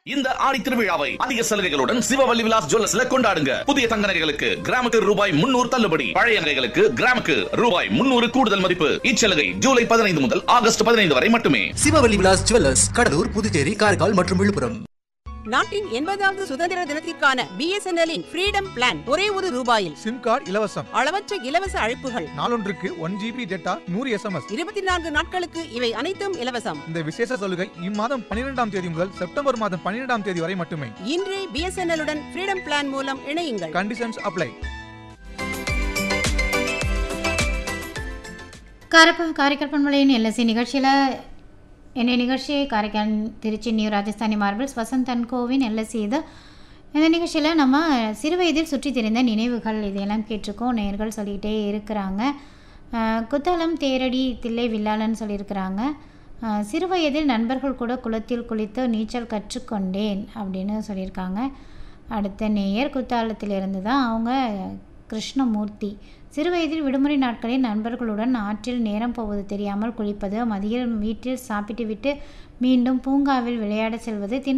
இந்த ஆடி திருவிழாவை அதிக சலுகைகளுடன் சிவவல்லி விலாஸ் ஜுவல்லர்ஸ்ல கொண்டாடுங்க. புதிய தங்க நகைகளுக்கு கிராமுக்கு ரூபாய் 300 தள்ளுபடி, பழைய நகைகளுக்கு கிராமுக்கு ரூபாய் 300 கூடுதல் மதிப்பு. இச்சலுகை ஜூலை 15 முதல் ஆகஸ்ட் 15 வரை மட்டுமே. சிவவல்லி விலாஸ் ஜுவல்லர்ஸ், கடலூர், புதுச்சேரி, காரைக்கால் மற்றும் விழுப்புரம். நாட்டின் 80வது சுதந்திர தினத்திற்கான BSNL-இன் ஃப்ரீடம் பிளான் ஒரே ₹1 சிம் கார்டு இலவசம், அளவற்ற இலவச அழைப்புகள், நாளொன்றுக்கு 1 GB டேட்டா, 100 SMS, 24 நாட்களுக்கு இவை அனைத்தும் இலவசம். இந்த விசேஷ சலுகை இம்மாதம் 12ஆம் தேதி முதல் செப்டம்பர் மாதம் 12ஆம் தேதி வரை மட்டுமே. இன்றே BSNL-உடன் ஃப்ரீடம் பிளான் மூலம் இணையுங்கள். Conditions apply. காரைக்கால் பண்பலையின் LSC நிகழ்ச்சியில் என்னை நிகழ்ச்சியை Karaikal Trichy new Rajasthani marbles Vasanth and CoWIN LSC இது. இந்த நிகழ்ச்சியில் நம்ம சிறு வயதில் சுற்றி தெரிந்த நினைவுகள் இதையெல்லாம் கேட்டிருக்கோம். நேயர்கள் சொல்லிக்கிட்டே இருக்கிறாங்க. குத்தாலம் தேரடி தில்லை வில்லாளன்னு சொல்லியிருக்கிறாங்க. சிறு வயதில் நண்பர்கள் கூட குளத்தில் குளித்து நீச்சல் கற்றுக்கொண்டேன் அப்படின்னு சொல்லியிருக்காங்க. அடுத்த நேயர் குத்தாலத்திலிருந்து தான் அவங்க கிருஷ்ணமூர்த்தி. சிறுவயதில் விடுமுறை நாட்களில் நண்பர்களுடன் ஆற்றில் நேரம் போவது தெரியாமல் குளிப்பது, மதியம் வீட்டில் சாப்பிட்டு விட்டு மீண்டும் பூங்காவில் விளையாட செல்வது,